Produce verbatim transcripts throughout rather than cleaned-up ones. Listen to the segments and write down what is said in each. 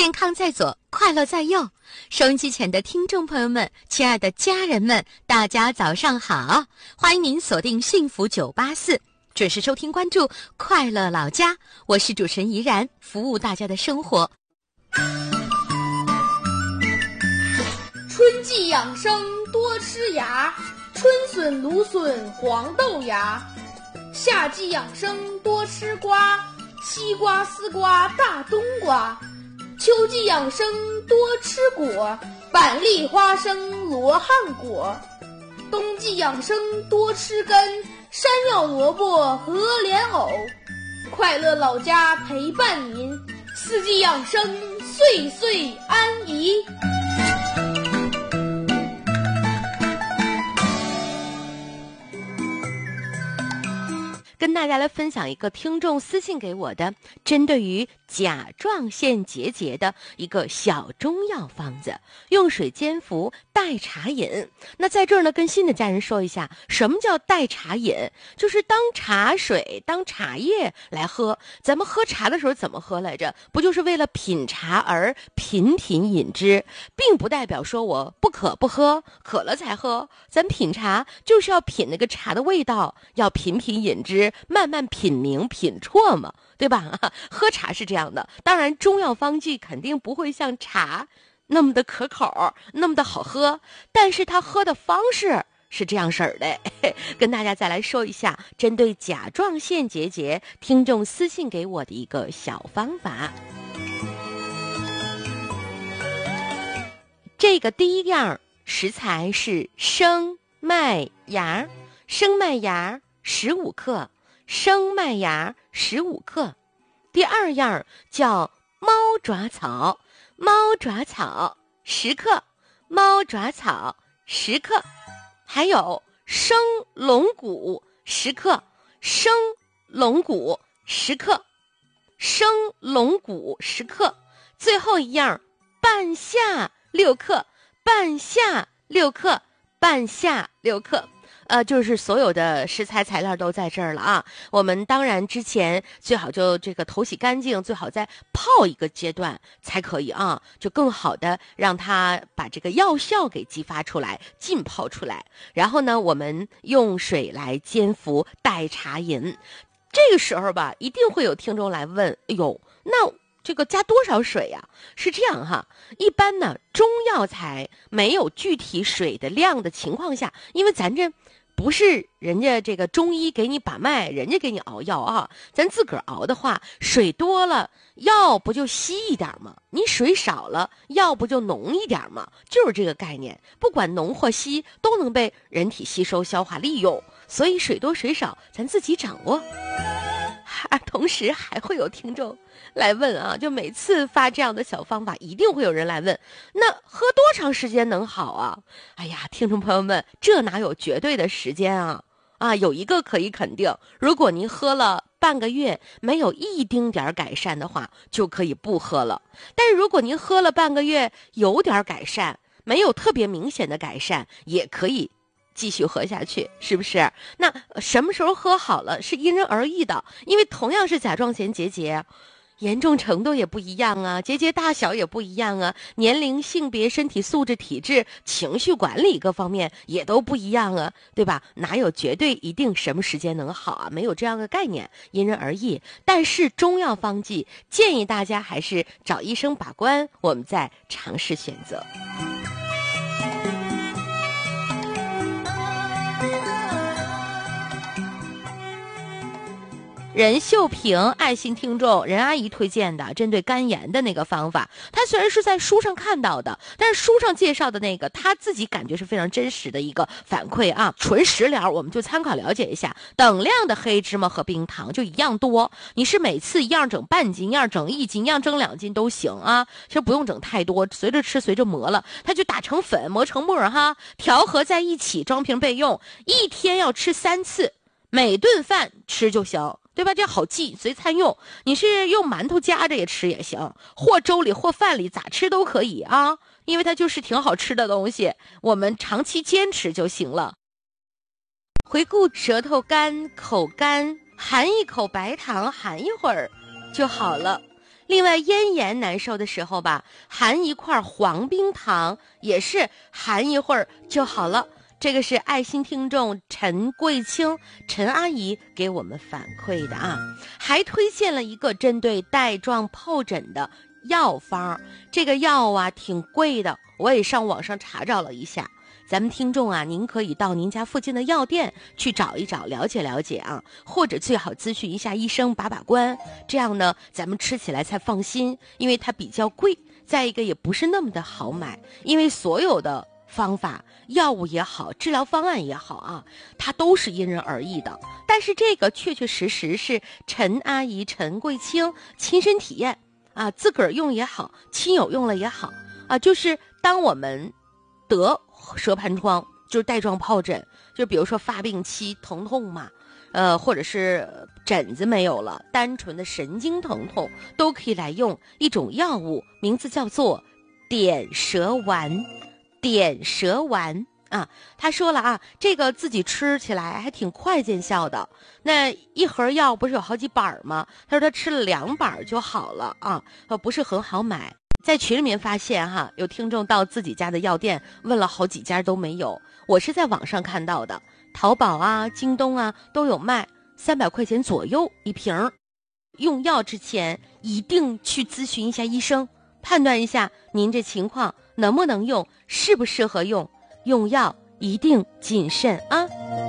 健康在左，快乐在右。收音机前的听众朋友们，亲爱的家人们，大家早上好！欢迎您锁定幸福九八四，准时收听关注快乐老家。我是主持人怡然，服务大家的生活。 春季养生多吃芽，春笋、芦笋、黄豆芽；夏季养生多吃瓜，西瓜、丝瓜、大冬瓜；秋季养生多吃果，板栗、花生、罗汉果；冬季养生多吃根，山药、萝卜和莲藕。快乐老家陪伴您，四季养生岁岁安怡。 跟大家来分享一个听众私信给我的针对于甲状腺结节的一个小中药方子，用水煎服代茶饮。那在这儿呢，跟新的家人说一下，什么叫代茶饮？就是当茶水当茶叶来喝。咱们喝茶的时候怎么喝来着？不就是为了品茶而频频饮之，并不代表说我不渴不喝，渴了才喝。咱品茶就是要品那个茶的味道，要频频饮之，慢慢品茗品啜嘛，对吧？喝茶是这样的，当然中药方剂肯定不会像茶那么的可口，那么的好喝，但是它喝的方式是这样式儿的。跟大家再来说一下，针对甲状腺结节听众私信给我的一个小方法。这个第一样食材是生麦芽，生麦芽十五克，生麦芽十五克。第二样叫猫爪草，猫爪草十克，猫爪草十克。还有生龙骨十克，生龙骨十克，生龙骨十克。最后一样半夏六克，半夏六克，半夏六克。呃，就是所有的食材材料都在这儿了啊。我们当然之前最好就这个头洗干净，最好在泡一个阶段才可以啊，就更好的让它把这个药效给激发出来，浸泡出来。然后呢，我们用水来煎服代茶饮。这个时候吧，一定会有听众来问，哎呦，那这个加多少水呀？是这样哈，一般呢，中药材没有具体水的量的情况下，因为咱这不是人家这个中医给你把脉，人家给你熬药啊，咱自个儿熬的话，水多了药不就稀一点吗？你水少了药不就浓一点吗？就是这个概念，不管浓或稀都能被人体吸收消化利用，所以水多水少咱自己掌握。啊，同时还会有听众来问啊，就每次发这样的小方法，一定会有人来问，那喝多长时间能好啊？哎呀，听众朋友们，这哪有绝对的时间啊？啊，有一个可以肯定，如果您喝了半个月没有一丁点改善的话，就可以不喝了。但是如果您喝了半个月有点改善，没有特别明显的改善，也可以继续喝下去，是不是？那什么时候喝好了是因人而异的，因为同样是甲状腺结节，严重程度也不一样啊，结节大小也不一样啊，年龄、性别、身体素质、体质、情绪管理各方面也都不一样啊，对吧？哪有绝对一定什么时间能好啊？没有这样的概念，因人而异。但是中药方剂建议大家还是找医生把关，我们再尝试选择。任秀平爱心听众任阿姨推荐的针对肝炎的那个方法，她虽然是在书上看到的，但是书上介绍的那个她自己感觉是非常真实的一个反馈啊，纯食疗我们就参考了解一下。等量的黑芝麻和冰糖就一样多，你是每次一样整半斤，一样整一斤，一样整两斤都行啊，其实不用整太多，随着吃随着磨了，它就打成粉磨成沫哈，调和在一起装瓶备用，一天要吃三次，每顿饭吃就行，对吧？这好记，随餐用。你是用馒头夹着也吃也行，或粥里或饭里咋吃都可以啊，因为它就是挺好吃的东西，我们长期坚持就行了。回顾舌头干口干，含一口白糖含一会儿就好了。 另外咽炎难受的时候吧，含一块黄冰糖，也是含一会儿就好了。这个是爱心听众陈桂清陈阿姨给我们反馈的啊，还推荐了一个针对带状疱疹的药方。这个药啊挺贵的，我也上网上查找了一下。咱们听众啊，您可以到您家附近的药店去找一找，了解了解啊，或者最好咨询一下医生，把把关，这样呢咱们吃起来才放心，因为它比较贵，再一个也不是那么的好买，因为所有的方法药物也好，治疗方案也好啊，它都是因人而异的。但是这个确确实实是陈阿姨陈桂清亲身体验啊，自个儿用也好，亲友用了也好啊，就是当我们得舌盘疮，就是带状疱疹，就比如说发病期疼痛嘛，呃，或者是疹子没有了，单纯的神经疼痛，都可以来用一种药物，名字叫做点舌丸。点舌丸啊，他说了啊，这个自己吃起来还挺快见效的。那一盒药不是有好几板吗？他说他吃了两板就好了啊，不是很好买。在群里面发现哈，有听众到自己家的药店问了好几家都没有，我是在网上看到的，淘宝啊、京东啊都有卖，三百块钱左右一瓶。用药之前一定去咨询一下医生，判断一下您这情况能不能用，适不适合用，用药一定谨慎啊。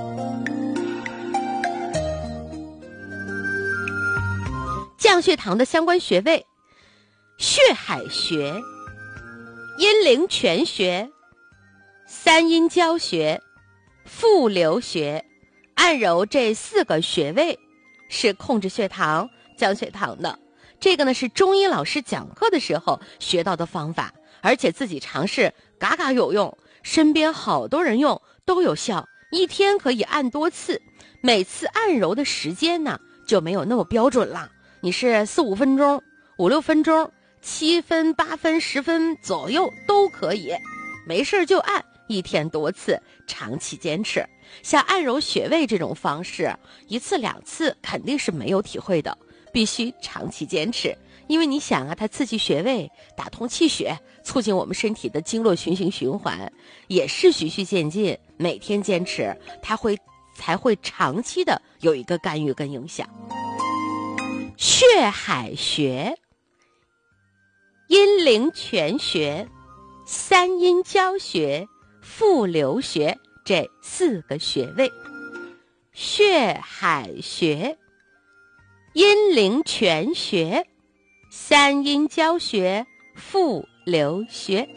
降血糖的相关穴位：血海穴、阴陵泉穴、三阴交穴、复流穴。按揉这四个穴位是控制血糖、降血糖的。这个呢是中医老师讲课的时候学到的方法，而且自己尝试嘎嘎有用，身边好多人用都有效，一天可以按多次，每次按揉的时间呢就没有那么标准了，你是四五分钟、五六分钟、七分、八分、十分左右都可以，没事就按，一天多次，长期坚持。像按揉穴位这种方式，一次两次肯定是没有体会的，必须长期坚持。因为你想啊，它刺激穴位，打通气血，促进我们身体的经络循行循环，也是循序渐进，每天坚持，它会才会长期的有一个干预跟影响。血海穴、阴陵泉穴、三阴交穴、复流穴，这四个穴位。血海穴、阴陵泉穴、三阴交穴、复流穴。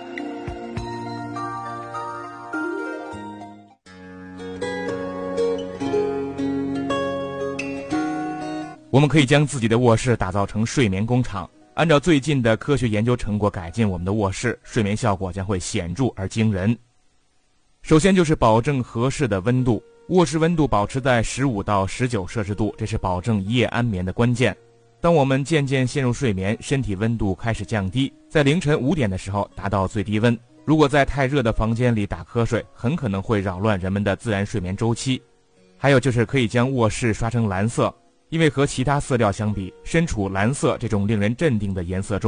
我们可以将自己的卧室打造成睡眠工厂，按照最近的科学研究成果改进我们的卧室，睡眠效果将会显著而惊人。首先就是保证合适的温度，卧室温度保持在十五到十九摄氏度，这是保证一夜安眠的关键。当我们渐渐陷入睡眠，身体温度开始降低，在凌晨五点的时候达到最低温。如果在太热的房间里打瞌睡，很可能会扰乱人们的自然睡眠周期。还有就是可以将卧室刷成蓝色，因为和其他色调相比，身处蓝色这种令人镇定的颜色中，